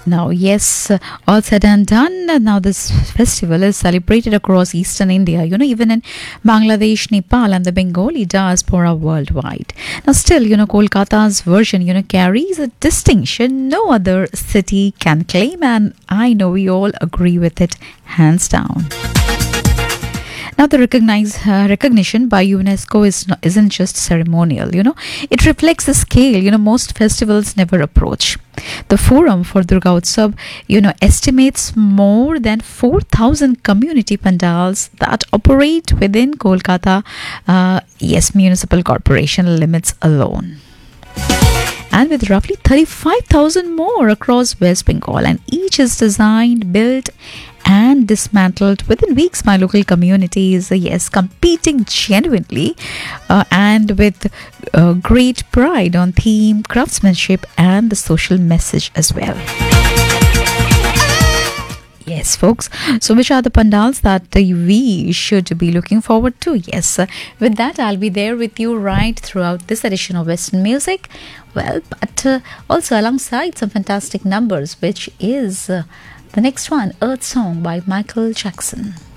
Now, yes, all said and done. Now, this festival is celebrated across eastern India, even in Bangladesh, Nepal, and the Bengali diaspora worldwide. Now, still, Kolkata's version, carries a distinction no other city can claim, and I know we all agree with it, hands down. Now, the recognition by UNESCO isn't just ceremonial, it reflects the scale, most festivals never approach. The Forum for Durga Utsav, estimates more than 4,000 community pandals that operate within Kolkata, municipal corporation limits alone. And with roughly 35,000 more across West Bengal, and each is designed, built and dismantled within weeks by local communities, competing genuinely and with great pride on theme, craftsmanship and the social message as well. Yes, folks. So which are the pandals that we should be looking forward to? Yes, with that, I'll be there with you right throughout this edition of Western Music. Well, but also alongside some fantastic numbers, which is the next one, Earth Song by Michael Jackson.